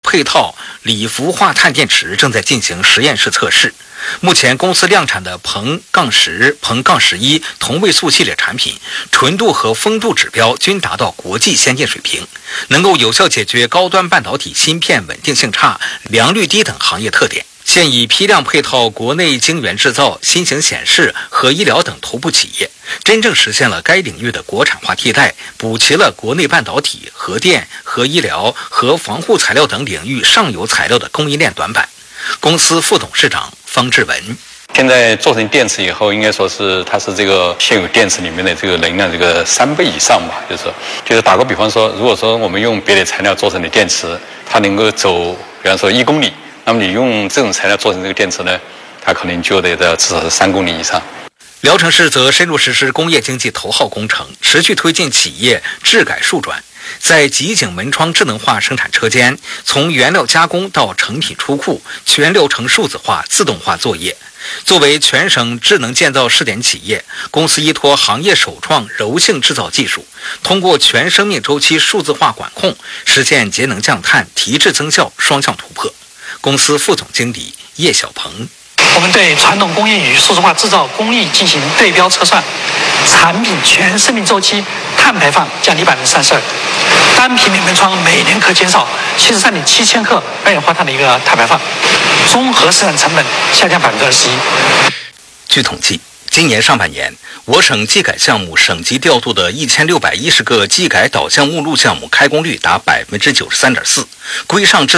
配套锂氟化碳电池正在进行实验室测试。目前公司量产的硼-10、硼-11同位素系列产品，纯度和风度指标均达到国际先进水平，能够有效解决高端半导体芯片稳定性差、良率低等行业特点。现已批量配套国内晶圆制造、新型显示和医疗等头部企业，真正实现了该领域的国产化替代，补齐了国内半导体、核电、核医疗和防护材料等领域上游材料的供应链短板。公司副董事长方志文： 现在做成电池以后，应该说是它是这个现有电池里面的这个能量这个3倍以上吧。就是打个比方说，如果说我们用别的材料做成的电池，它能够走，比方说1公里，那么你用这种材料做成这个电池呢，它可能就得至少是3公里以上。 聊城市则深入实施工业经济头号工程，持续推进企业智改数转。在集景门窗智能化生产车间，从原料加工到成品出库，全流程数字化、自动化作业。作为全省智能建造试点企业，公司依托行业首创柔性制造技术，通过全生命周期数字化管控，实现节能降碳、提质增效双向突破。公司副总经理叶小鹏： 我们对传统工艺与数字化制造工艺进行对标测算，产品全生命周期碳排放降低32%，单平面门窗每年可减少73.7千克二氧化碳的一个碳排放，综合生产成本下降21%。 据统计，今年上半年，我省技改项目省级调度的1610个技改导向目录项目开工率达93.4%，规上制